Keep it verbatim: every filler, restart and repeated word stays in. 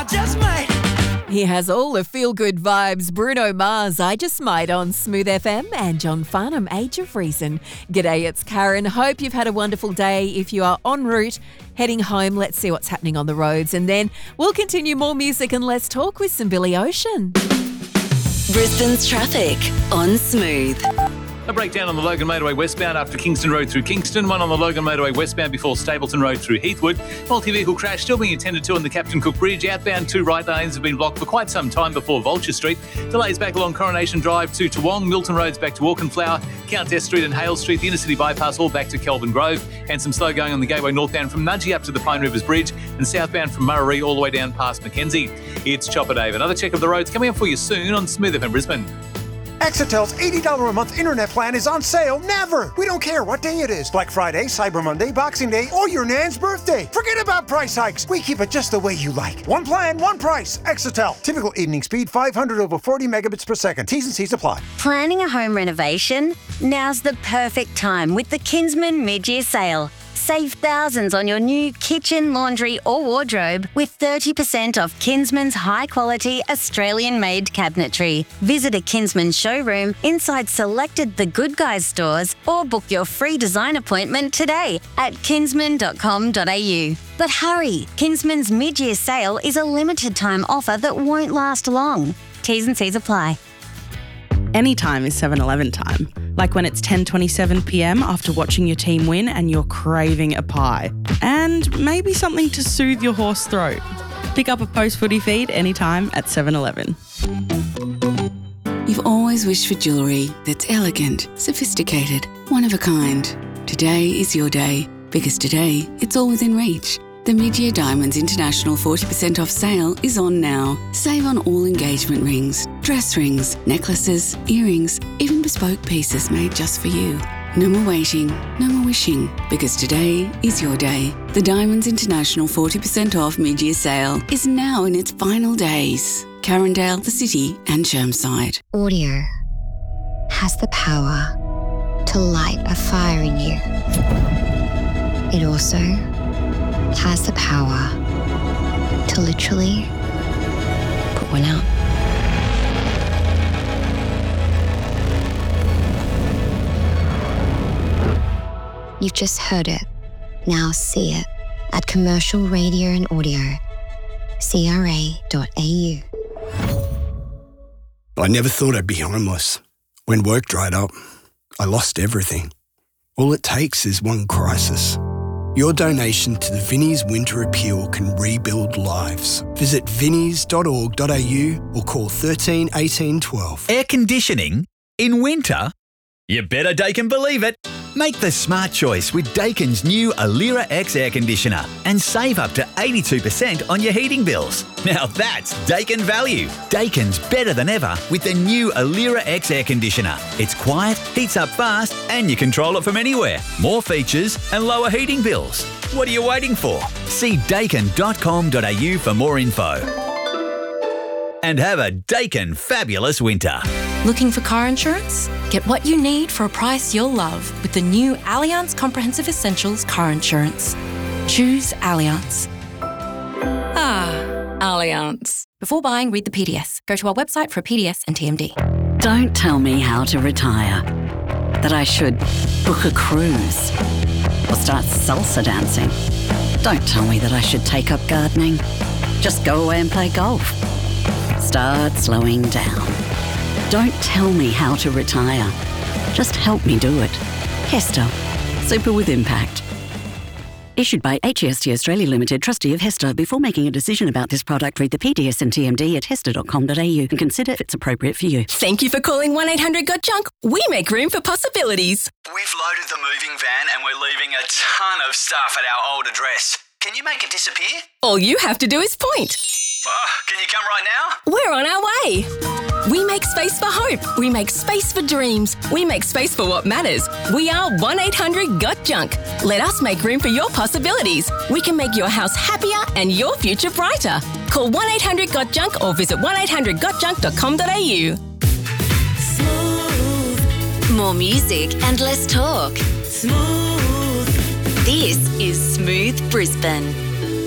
just might. He has all the feel-good vibes. Bruno Mars, I Just Might on Smooth F M, and John Farnham, Age of Reason. G'day, it's Karen. Hope you've had a wonderful day. If you are en route, heading home, let's see what's happening on the roads. And then we'll continue more music and let's talk with some Billy Ocean. Brisbane's traffic on Smooth. A breakdown on the Logan Motorway westbound after Kingston Road through Kingston, one on the Logan Motorway westbound before Stapleton Road through Heathwood. Multi-vehicle crash still being attended to on the Captain Cook Bridge. Outbound two right lanes have been blocked for quite some time before Vulture Street. Delays back along Coronation Drive to Toowong, Milton Road's back to Auchenflower, Countess Street and Hale Street, the Inner City Bypass all back to Kelvin Grove, and some slow going on the Gateway northbound from Nudgee up to the Pine Rivers Bridge and southbound from Murray all the way down past Mackenzie. It's Chopper Dave. Another check of the roads coming up for you soon on Smooth F M Brisbane. Exitel's eighty dollars a month internet plan is on sale never. We don't care what day it is. Black Friday, Cyber Monday, Boxing Day, or your nan's birthday. Forget about price hikes. We keep it just the way you like. One plan, one price. Exitel. Typical evening speed five hundred over forty megabits per second. T's and C's apply. Planning a home renovation? Now's the perfect time with the Kinsman mid-year sale. Save thousands on your new kitchen, laundry or wardrobe with thirty percent off Kinsman's high-quality Australian-made cabinetry. Visit a Kinsman showroom inside selected The Good Guys stores or book your free design appointment today at kinsman dot com dot a u. But hurry, Kinsman's mid-year sale is a limited-time offer that won't last long. T's and C's apply. Anytime is seven eleven time, like when it's ten twenty-seven p m after watching your team win and you're craving a pie. And maybe something to soothe your hoarse throat. Pick up a post-footy feed anytime at seven eleven. You've always wished for jewellery that's elegant, sophisticated, one of a kind. Today is your day, because today it's all within reach. The Mid-Year Diamonds International forty percent off sale is on now. Save on all engagement rings, dress rings, necklaces, earrings, even bespoke pieces made just for you. No more waiting, no more wishing, because today is your day. The Diamonds International forty percent off mid-year sale is now in its final days. Carindale, the City and Chermside. Audio has the power to light a fire in you. It also has the power to literally put one out. You've just heard it. Now see it at Commercial Radio and Audio, c r a dot a u. I never thought I'd be homeless. When work dried up, I lost everything. All it takes is one crisis. Your donation to the Vinnie's Winter Appeal can rebuild lives. Visit vinnies dot org dot a u or call thirteen eighteen twelve. Air conditioning in winter? You better Daikin believe it. Make the smart choice with Daikin's new Alira X air conditioner and save up to eighty-two percent on your heating bills. Now that's Daikin value. Daikin's better than ever with the new Alira X air conditioner. It's quiet, heats up fast, and you control it from anywhere. More features and lower heating bills. What are you waiting for? See daikin dot com dot a u for more info. And have a Daikin fabulous winter. Looking for car insurance? Get what you need for a price you'll love with the new Allianz Comprehensive Essentials car insurance. Choose Allianz. Ah, Allianz. Before buying, read the P D S. Go to our website for a P D S and T M D. Don't tell me how to retire. That I should book a cruise or start salsa dancing. Don't tell me that I should take up gardening. Just go away and play golf. Start slowing down. Don't tell me how to retire. Just help me do it. Hester. Super with impact. Issued by H E S T Australia Limited, trustee of Hester. Before making a decision about this product, read the P D S and T M D at hester dot com dot a u and consider if it's appropriate for you. Thank you for calling one eight hundred got junk. We make room for possibilities. We've loaded the moving van and we're leaving a ton of stuff at our old address. Can you make it disappear? All you have to do is point. Oh, can you come right now? We're on our way. We make space for hope. We make space for dreams. We make space for what matters. We are one eight hundred got junk. Let us make room for your possibilities. We can make your house happier and your future brighter. Call one eight hundred got junk or visit one eight hundred got junk dot com dot a u. More music and less talk. Smooth. This is Smooth Brisbane.